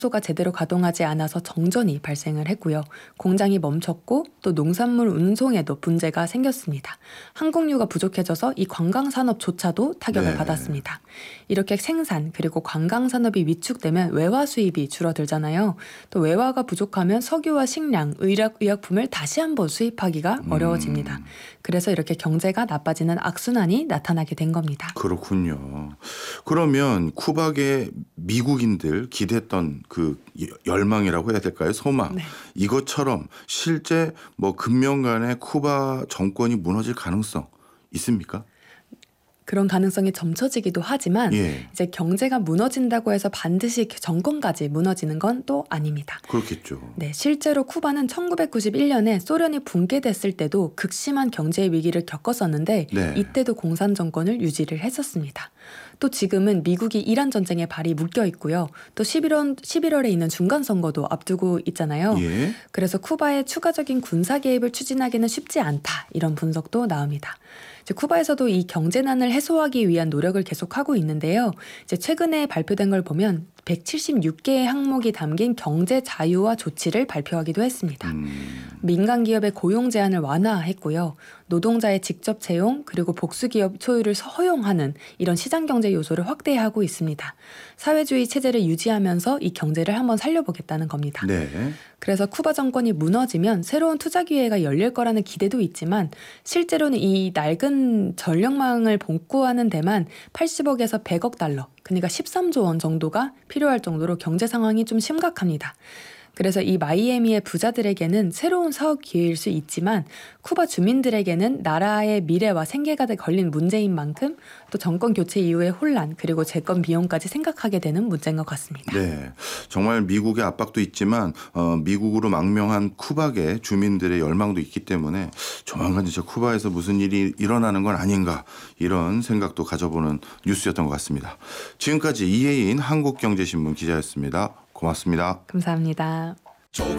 가 제대로 가동하지 않아서 정전이 발생을 했고요. 공장이 멈췄고 또 농산물 운송에도 문제가 생겼습니다. 항공유가 부족해져서 이 관광산업조차도 타격을 네. 받았습니다. 이렇게 생산 그리고 관광산업이 위축되면 외화 수입이 줄어들잖아요. 또 외화가 부족하면 석유와 식량, 의약품을 다시 한번 수입하기가 어려워집니다. 그래서 이렇게 경제가 나빠지는 악순환이 나타나게 된 겁니다. 그렇군요. 그러면 쿠바계 미국인들 기대했던 그 열망이라고 해야 될까요? 소망. 네. 이것처럼 실제 뭐 금년간에 쿠바 정권이 무너질 가능성 있습니까? 그런 가능성이 점쳐지기도 하지만 예. 이제 경제가 무너진다고 해서 반드시 정권까지 무너지는 건 또 아닙니다. 그렇겠죠. 네, 실제로 쿠바는 1991년에 소련이 붕괴됐을 때도 극심한 경제 위기를 겪었었는데 네. 이때도 공산 정권을 유지를 했었습니다. 또 지금은 미국이 이란 전쟁에 발이 묶여 있고요. 또 11월에 있는 중간 선거도 앞두고 있잖아요. 예. 그래서 쿠바의 추가적인 군사 개입을 추진하기는 쉽지 않다. 이런 분석도 나옵니다. 이제 쿠바에서도 이 경제난을 해소하기 위한 노력을 계속하고 있는데요. 이제 최근에 발표된 걸 보면 176개의 항목이 담긴 경제 자유화 조치를 발표하기도 했습니다. 민간 기업의 고용 제한을 완화했고요. 노동자의 직접 채용 그리고 복수기업 소유를 허용하는 이런 시장경제 요소를 확대하고 있습니다. 사회주의 체제를 유지하면서 이 경제를 한번 살려보겠다는 겁니다. 네. 그래서 쿠바 정권이 무너지면 새로운 투자 기회가 열릴 거라는 기대도 있지만 실제로는 이 낡은 전력망을 복구하는 데만 80억에서 100억 달러, 그러니까 13조 원 정도가 필요할 정도로 경제 상황이 좀 심각합니다. 그래서 이 마이애미의 부자들에게는 새로운 사업 기회일 수 있지만 쿠바 주민들에게는 나라의 미래와 생계가 걸린 문제인 만큼 또 정권 교체 이후의 혼란 그리고 재건 비용까지 생각하게 되는 문제인 것 같습니다. 네, 정말 미국의 압박도 있지만 미국으로 망명한 쿠바계 주민들의 열망도 있기 때문에 조만간 진짜 쿠바에서 무슨 일이 일어나는 건 아닌가 이런 생각도 가져보는 뉴스였던 것 같습니다. 지금까지 이혜인 한국경제신문 기자였습니다. 고맙습니다. 감사합니다.